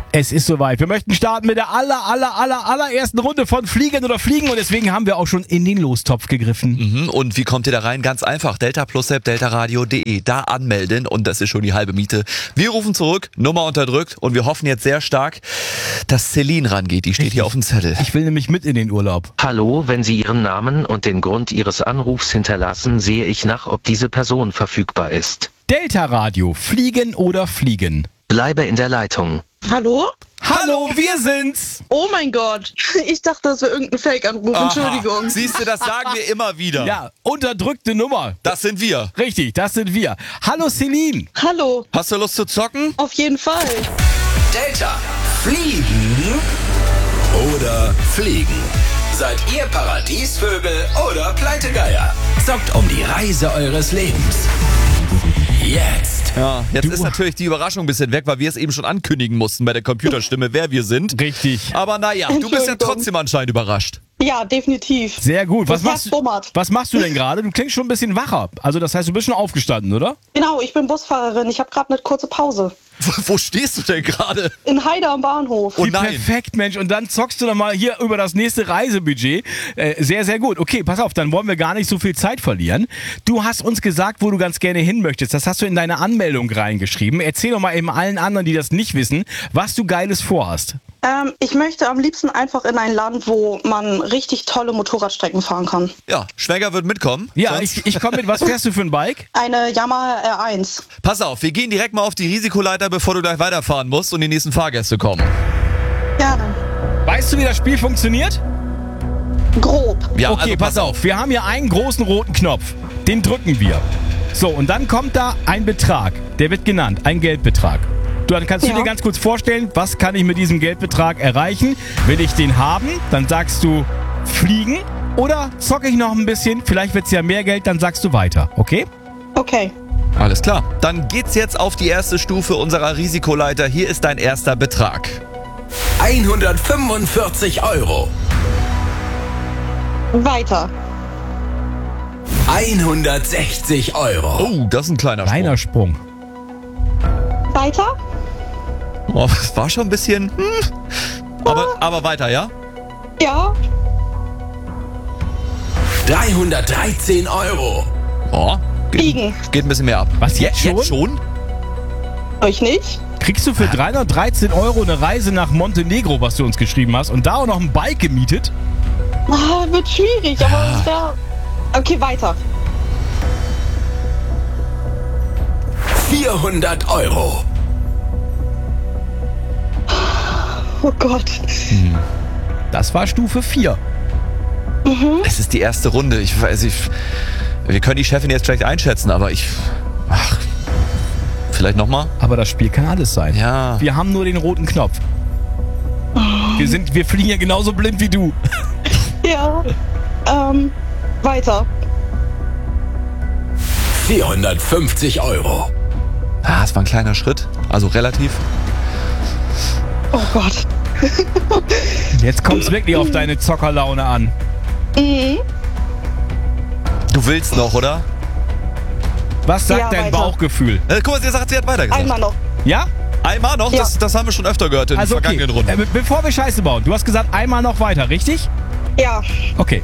Es ist soweit. Wir möchten starten mit der allerersten Runde von Fliegen oder Fliegen und deswegen haben wir auch schon in den Lostopf gegriffen. Und wie kommt ihr da rein? Ganz einfach. Delta Plus App, deltaradio.de. Da anmelden und das ist schon die halbe Miete. Wir rufen zurück, Nummer unterdrückt und wir hoffen jetzt sehr stark, dass Celine rangeht. Die steht hier auf dem Zettel. Ich will nämlich mit in den Urlaub. Hallo, wenn Sie Ihren Namen und den Grund Ihres Anrufs hinterlassen, sehe ich nach, ob diese Person verfügbar ist. Delta Radio. Fliegen oder Fliegen? Bleibe in der Leitung. Hallo? Hallo, wir sind's. Oh mein Gott. Ich dachte, das wäre irgendein Fake-Anruf. Entschuldigung. Siehst du, das sagen wir immer wieder. Ja, unterdrückte Nummer. Das sind wir. Richtig, das sind wir. Hallo Celine. Hallo. Hast du Lust zu zocken? Auf jeden Fall. Delta. Fliegen oder Fliegen? Seid ihr Paradiesvögel oder Pleitegeier? Zockt um die Reise eures Lebens. Jetzt. Ja, jetzt ist natürlich die Überraschung ein bisschen weg, weil wir es eben schon ankündigen mussten bei der Computerstimme, wer wir sind. Richtig. Aber naja, du bist ja trotzdem anscheinend überrascht. Ja, definitiv. Sehr gut. Was Das machst du denn gerade? Du klingst schon ein bisschen wacher. Also das heißt, du bist schon aufgestanden, oder? Genau, ich bin Busfahrerin. Ich habe gerade eine kurze Pause. Wo stehst du denn gerade? In Heide am Bahnhof. Oh nein. Perfekt, Mensch. Und dann zockst du noch mal hier über das nächste Reisebudget. Sehr, sehr gut. Okay, pass auf, dann wollen wir gar nicht so viel Zeit verlieren. Du hast uns gesagt, wo du ganz gerne hin möchtest. Das hast du in deine Anmeldung reingeschrieben. Erzähl doch mal eben allen anderen, die das nicht wissen, was du Geiles vorhast. Ich möchte am liebsten einfach in ein Land, wo man richtig tolle Motorradstrecken fahren kann. Ja, Schwäger wird mitkommen. Ja, Sonst- ich komme mit. Was fährst du für ein Bike? Eine Yamaha R1. Pass auf, wir gehen direkt mal auf die Risikoleiter, bevor du gleich weiterfahren musst und die nächsten Fahrgäste kommen. Gerne. Weißt du, wie das Spiel funktioniert? Grob. Ja, Okay, also pass auf. Wir haben hier einen großen roten Knopf. Den drücken wir. So, und dann kommt da ein Betrag. Der wird genannt, ein Geldbetrag. Dann kannst du dir ganz kurz vorstellen, was kann ich mit diesem Geldbetrag erreichen? Will ich den haben, dann sagst du fliegen. Oder zocke ich noch ein bisschen, vielleicht wird es ja mehr Geld, dann sagst du weiter, okay? Okay. Alles klar. Dann geht's jetzt auf die erste Stufe unserer Risikoleiter. Hier ist dein erster Betrag. 145 €. Weiter. 160 €. Oh, das ist ein kleiner Sprung. Kleiner Sprung. Weiter. Oh, das war schon ein bisschen... Aber weiter, ja? Ja. 313 €. Oh, Fliegen. geht ein bisschen mehr ab. Was, jetzt schon? Jetzt schon? Euch nicht? Kriegst du für 313 € eine Reise nach Montenegro, was du uns geschrieben hast, und da auch noch ein Bike gemietet? Wird schwierig, aber es wäre... Okay, weiter. 400 €. Oh Gott. Das war Stufe 4. Es ist die erste Runde. Wir können die Chefin jetzt schlecht einschätzen, aber vielleicht nochmal? Aber das Spiel kann alles sein. Ja. Wir haben nur den roten Knopf. Wir fliegen ja genauso blind wie du. Ja. Weiter. 450 €. Das war ein kleiner Schritt. Also relativ. Oh Gott. Jetzt kommt es wirklich auf deine Zockerlaune an. Du willst noch, oder? Was sagt Ja, dein weiter. Bauchgefühl? Guck mal, sie hat weitergesagt. Einmal noch. Ja? Einmal noch? Ja. Das haben wir schon öfter gehört in Also den okay. vergangenen Runden. Bevor wir Scheiße bauen, du hast gesagt, einmal noch weiter, richtig? Ja. Okay.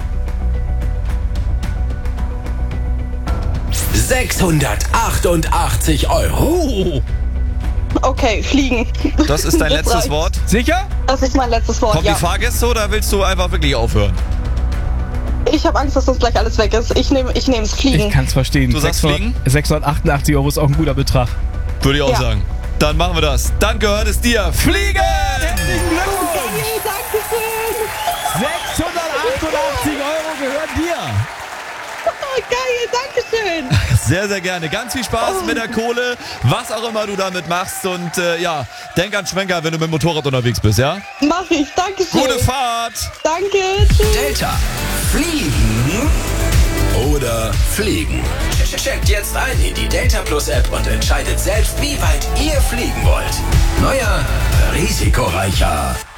688 €. Oh, Okay, fliegen. Das ist dein Das letztes reicht. Wort. sicher? Das ist mein letztes Wort, Kommt ja. die Fahrgäste oder willst du einfach wirklich aufhören? Ich habe Angst, dass das gleich alles weg ist. Ich nehm's Fliegen. Ich kann es verstehen. Du sagst fliegen? 688 € ist auch ein guter Betrag. Würde ich auch Ja. sagen. Dann machen wir das. Dann gehört es dir. Fliegen! Herzlichen Glückwunsch! Hey, Dankeschön. 688 € gehören dir. Oh, geil, Dankeschön. Sehr, sehr gerne. Ganz viel Spaß mit der Kohle, was auch immer du damit machst. Und denk an Schwenker, wenn du mit dem Motorrad unterwegs bist, ja? Mach ich, Dankeschön. Gute Fahrt! Danke, tschüss. Delta. Fliegen oder Fliegen? Checkt jetzt ein in die Delta Plus App und entscheidet selbst, wie weit ihr fliegen wollt. Neuer, risikoreicher